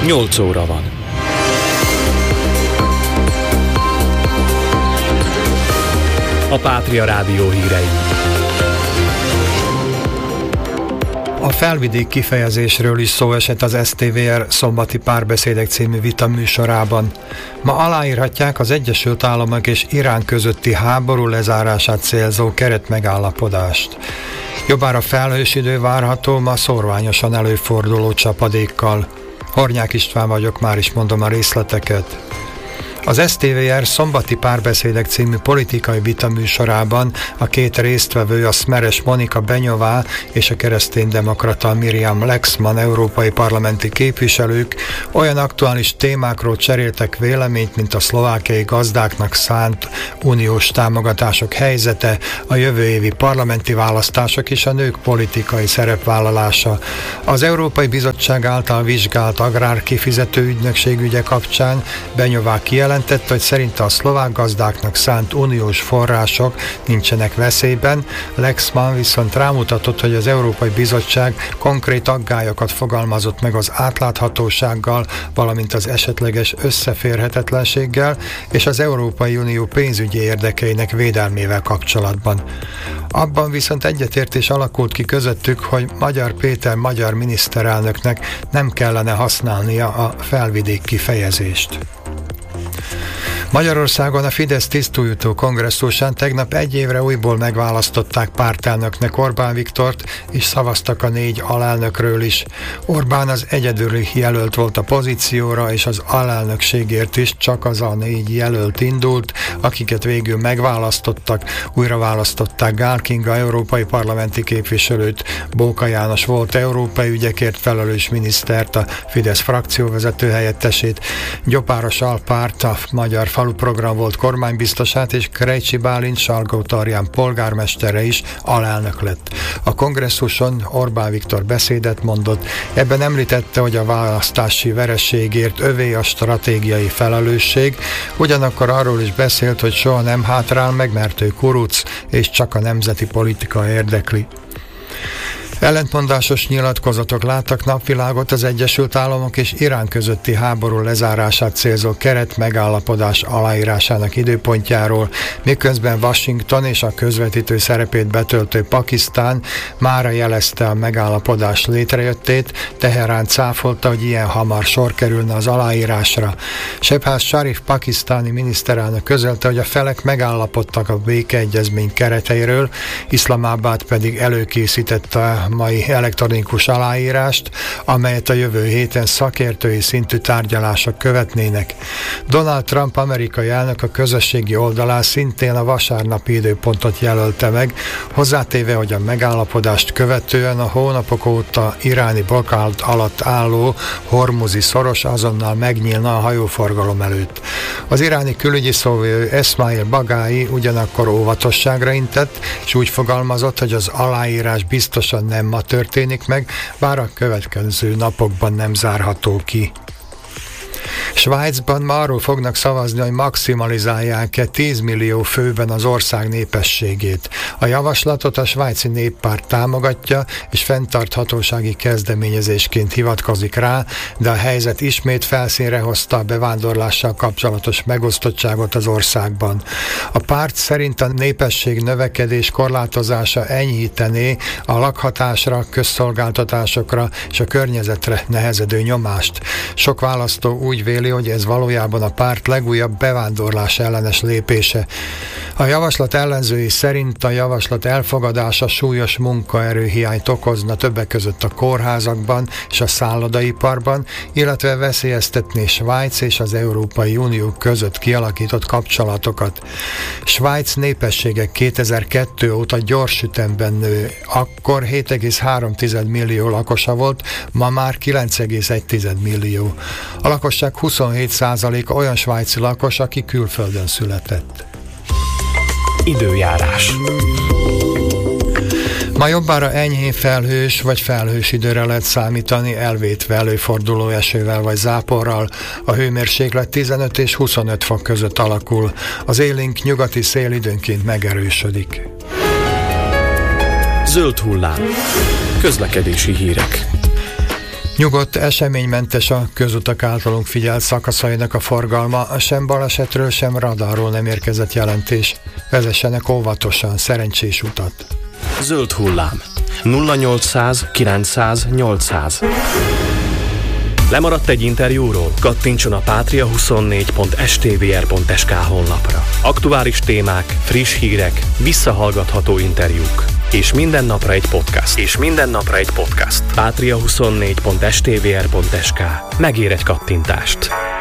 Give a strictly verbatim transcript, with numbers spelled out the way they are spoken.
nyolc óra van. A Pátria Rádió hírei. A felvidék kifejezésről is szó esett az es té vé er Szombati Párbeszédek című vita műsorában. Ma aláírhatják az Egyesült Államok és Irán közötti háború lezárását célzó keretmegállapodást. Jobbára felhős idő várható, ma szórványosan előforduló csapadékkal. Hornyák István vagyok, már is mondom a részleteket. Az es té vé er Szombati Párbeszédek című politikai vita műsorában a két résztvevő, a Szmeres Monika Benyová és a kereszténydemokrata Miriam Lexman európai parlamenti képviselők olyan aktuális témákról cseréltek véleményt, mint a szlovákiai gazdáknak szánt uniós támogatások helyzete, a jövő évi parlamenti választások és a nők politikai szerepvállalása. Az Európai Bizottság által vizsgált agrárkifizető ügynökség ügye kapcsán Benyová kijelentette, hogy szerinte a szlovák gazdáknak szánt uniós források nincsenek veszélyben. Lexman viszont rámutatott, hogy az Európai Bizottság konkrét aggályokat fogalmazott meg az átláthatósággal, valamint az esetleges összeférhetetlenséggel és az Európai Unió pénzügyi érdekeinek védelmével kapcsolatban. Abban viszont egyetértés alakult ki közöttük, hogy Magyar Péter magyar miniszterelnöknek nem kellene használnia a felvidék kifejezést. Magyarországon a Fidesz tisztújutó kongresszusán tegnap egy évre újból megválasztották pártelnöknek Orbán Viktort, és szavaztak a négy alelnökről is. Orbán az egyedüli jelölt volt a pozícióra, és az alelnökségért is csak az a négy jelölt indult, akiket végül megválasztottak. Újra választották Gál Kinga európai parlamenti képviselőt, Bóka János volt európai ügyekért felelős minisztert, a Fidesz frakcióvezető helyettesét, Gyopáros Alpárt, a Magyar Faluprogram volt kormánybiztosát, és Krejcsi Bálint Salgó-Tarján polgármestere is alelnök lett. A kongresszuson Orbán Viktor beszédet mondott, ebben említette, hogy a választási vereségért övé a stratégiai felelősség, ugyanakkor arról is beszélt, hogy soha nem hátrál meg, mert ő kuruc, és csak a nemzeti politika érdekli. Ellentmondásos nyilatkozatok láttak napvilágot az Egyesült Államok és Irán közötti háború lezárását célzó keret megállapodás aláírásának időpontjáról, miközben Washington és a közvetítő szerepét betöltő Pakisztán mára jelezte a megállapodás létrejöttét, Teherán cáfolta, hogy ilyen hamar sor kerülne az aláírásra. Shehbaz Sharif pakisztáni miniszterelnök közölte, hogy a felek megállapodtak a békeegyezmény kereteiről, Iszlamabad pedig előkészítette a mai elektronikus aláírást, amelyet a jövő héten szakértői szintű tárgyalások követnének. Donald Trump amerikai elnök a közösségi oldalán szintén a vasárnapi időpontot jelölte meg, hozzátéve, hogy a megállapodást követően a hónapok óta iráni blokkád alatt álló Hormuzi szoros azonnal megnyílna a hajóforgalom előtt. Az iráni külügyi szóvivő Esmail Baghai ugyanakkor óvatosságra intett, és úgy fogalmazott, hogy az aláírás biztosan nem ma történik meg, bár a következő napokban nem zárható ki. Svájcban ma arról fognak szavazni, hogy maximalizálják-e tíz millió főben az ország népességét. A javaslatot a svájci néppárt támogatja, és fenntarthatósági kezdeményezésként hivatkozik rá, de a helyzet ismét felszínre hozta a bevándorlással kapcsolatos megosztottságot az országban. A párt szerint a népesség növekedés korlátozása enyhítené a lakhatásra, közszolgáltatásokra és a környezetre nehezedő nyomást. Sok választó úgy véli, hogy ez valójában a párt legújabb bevándorlás ellenes lépése. A javaslat ellenzői szerint a javaslat elfogadása súlyos munkaerőhiányt okozna többek között a kórházakban és a szállodaiparban, illetve veszélyeztetné Svájc és az Európai Unió között kialakított kapcsolatokat. Svájc népessége kétezer-kettő óta gyors ütemben nő, akkor hét egész három millió lakosa volt, ma már kilenc egész egy millió. A lakosság huszonhét százaléka olyan svájci lakos, aki külföldön született. Időjárás. Ma jobbára enyhén felhős vagy felhős időre lehet számítani, elvétve előforduló esővel vagy záporral. A hőmérséklet tizenöt és huszonöt fok között alakul. Az élénk nyugati szél időnként megerősödik. Zöld hullám. Közlekedési hírek. Nyugodt, eseménymentes a közutak általunk figyelt szakaszainak a forgalma, sem balesetről, sem radarról nem érkezett jelentés. Vezessenek óvatosan, szerencsés utat. Zöld hullám. nulla nyolcszáz kilencszáz nyolcszáz. Lemaradt egy interjúról? Kattintson a patria huszonnégy pont s t v r pont s k honlapra. Aktuális témák, friss hírek, visszahallgatható interjúk. És minden napra egy podcast. És minden napra egy podcast. patria huszonnégy pont s t v r pont s k. Megér egy kattintást.